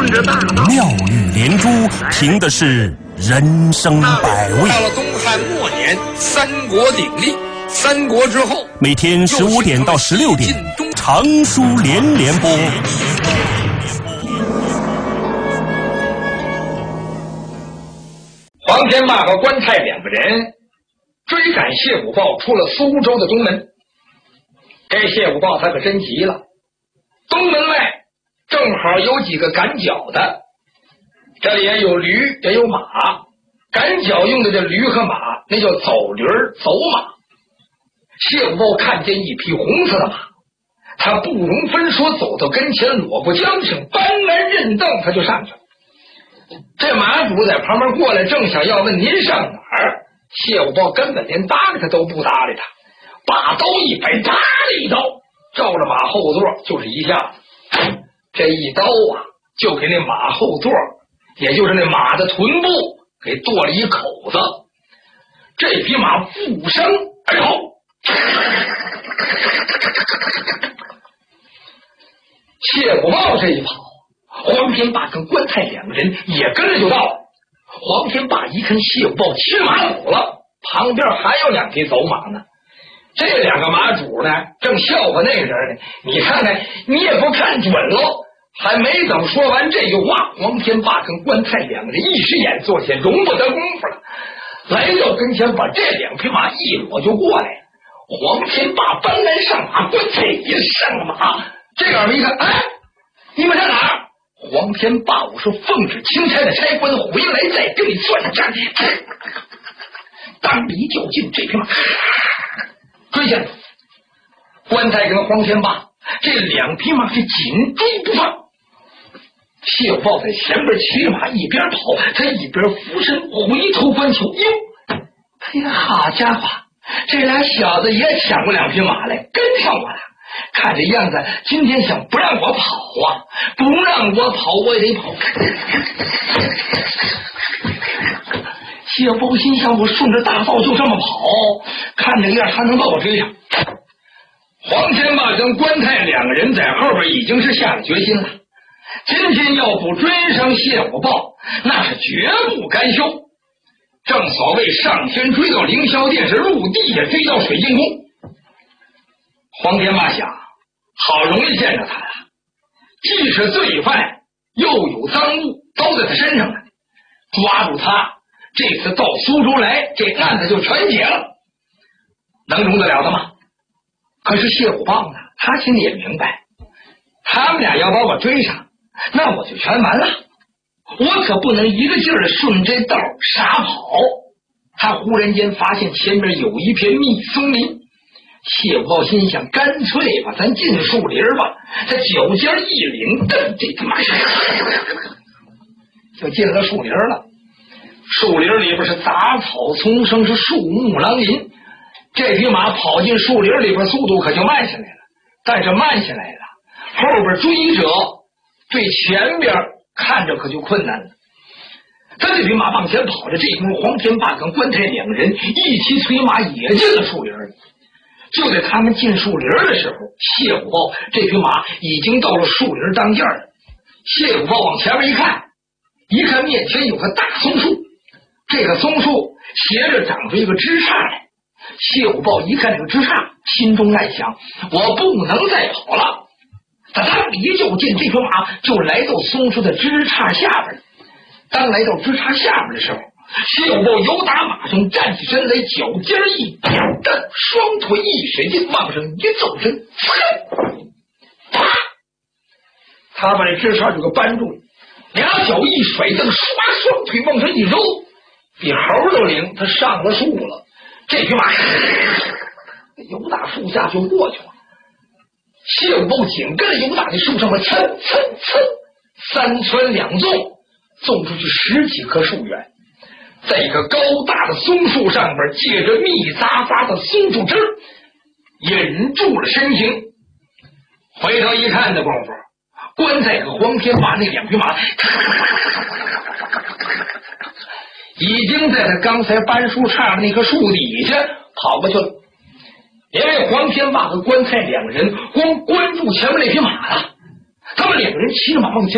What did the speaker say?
着大道， 妙语连珠，凭的是人生百味。 到了东汉末年，三国鼎立，三国之后， 每天15点到16点，常书连连播。 黄天霸和关泰两个人追赶谢武豹出了苏州的东门。这谢武豹他可真急了，东门外正好有几个赶脚的，这里也有驴也有马，赶脚用的这驴和马那叫走驴走马。谢武豹看见一匹红色的马，他不容分说走到跟前，裸步缰绳，搬鞍认凳，他就上去了。这马主在旁边过来，正想要问您上哪儿，谢武豹根本连搭理他都不搭理他，把刀一摆，啪的一刀照着马后座就是一下，这一刀啊就给那马后座，也就是那马的臀部给剁了一口子。这匹马负伤而逃，谢武豹这一跑，黄天霸跟关泰两个人也跟着就到了。黄天霸一看谢武豹骑马走了，旁边还有两匹走马呢。这两个马主呢正笑话那人呢，你看看你也不看准喽。还没等说完这句话，黄天霸跟关泰两个人一时眼做些容不得功夫了，来到跟前把这两匹马一裸就过来了。黄天霸搬鞍上马，关泰也上马。这两人一看，哎，你们上哪儿？黄天霸，我是奉旨钦差的差官，回来再跟你算账。当离较劲，这匹马追下来，关泰跟黄天霸这两匹马是紧追不放。谢武豹在前边骑着马一边跑，他一边俯身回头观瞧，哟，哎呀，好家伙，这俩小子也抢过两匹马来，跟上我了。看这样子，今天想不让我跑啊，不让我跑我也得跑。谢武豹心想，我顺着大道就这么跑，看这样他能把我追上。黄天霸跟关泰两个人在后边已经是下了决心了，今天要不追上谢武豹，那是绝不甘休。正所谓上天追到凌霄殿，是入地下追到水晶宫。黄天霸想，好容易见着他了，既是罪犯，又有赃物都在他身上了，抓住他，这次到苏州来，这案子就全解了，能容得了的吗？可是谢武豹呢，他心里也明白，他们俩要把我追上，那我就全完了，我可不能一个劲儿的顺这道傻跑。他忽然间发现前面有一片密松林，谢武豹心想，干脆吧，咱进树林吧。他脚尖一领，蹬，这他妈就进了树林了。树林里边是杂草丛生，是树木狼林。这匹马跑进树林里边，速度可就慢下来了。但是慢下来了，后边追者对前边看着可就困难了。他这匹马往前跑着，这时候黄天霸跟关泰两个人一起催马也进了树林里。就在他们进树林的时候，谢武豹这匹马已经到了树林当间了。谢武豹往前面一看，面前有个大松树，这个松树斜着长出一个枝杈来。谢武豹一看这个枝杈，心中暗想，我不能再跑了。他当离就进，这匹马就来到松树的枝杈下边。当来到枝杈下边的时候，谢武豹由打马上站起身来，脚尖一点蹬，双腿一使劲，往上一走身，啪！他把这枝杈就给扳住了，俩脚一甩蹬，唰，双腿往上一揉，比猴都灵，他上了树了。这匹马由打树下就过去了。谢武豹紧跟着由打那树上面蹭蹭蹭，三窜两纵，纵出去10几棵树远。在一个高大的松树上边，借着密匝匝的松树枝引住了身形。回头一看的功夫，关泰和黄天霸那两匹马已经在他刚才搬树杈的那棵树底下跑过去了。因为黄天霸和关泰两个人光关注前面那匹马了，他们两个人骑着马往前